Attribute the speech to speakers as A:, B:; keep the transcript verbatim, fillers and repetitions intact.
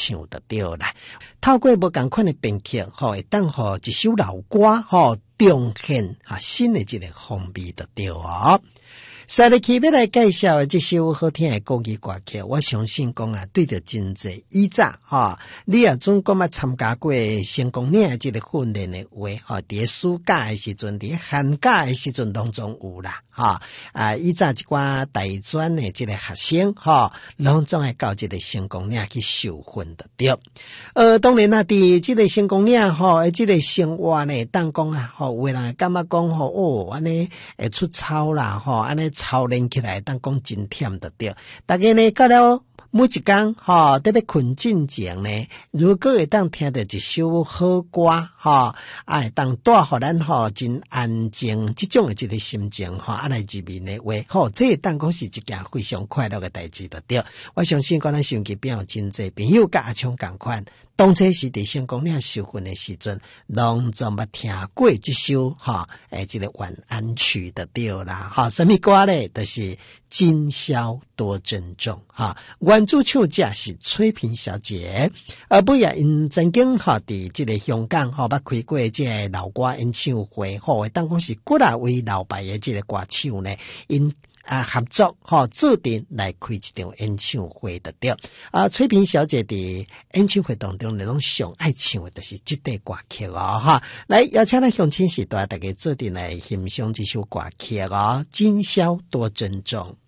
A: 唱得对啦。透过无同款的编曲，吼，会当互一首老歌，吼，重现啊新的一个风味得对哦。下日起要来介绍的这首好听的国语歌曲，我相信讲啊，对着真济以早哈，你也总讲啊参加过成功岭的这个训练的话，哈，伫暑假的时阵，伫寒假的时阵当中有啦，哈啊，以早一寡大专的这个学生，哈，拢总会到这个成功岭去受训的对。呃，当然啦，伫这个成功岭吼，这个生活呢，当讲啊，吼，有的人感觉讲吼，哦，安尼会出操啦，吼，安尼。操练起来，当讲真忝得对。大家呢，到了每一天，吼，特别困进前呢，如果会当听到一首好歌，吼，啊，会当带互咱吼真安静，这种的一个心情，吼，啊来入眠的话，吼，这当讲是一件非常快乐的代志得对。我相信讲咱手机边有真济朋友甲阿昌共款。当初是伫成功岭受训的时阵，拢总捌听过这首哈，诶，这个晚安曲的对啦，哈，什么歌咧？就是今宵多珍重哈。原主唱者是崔萍小姐，而不也因曾经哈伫这个香港哈捌开过这个老歌演唱会，吼，当讲是古来为老牌的这个歌手呢，因。啊，合作吼，注定来开一场演唱会的对。啊，崔萍小姐的演唱会当中，那种上爱唱的就是这类歌曲哦，哈。来，邀请咱乡亲时代大家注定来欣赏这首歌曲哦，今宵多珍重。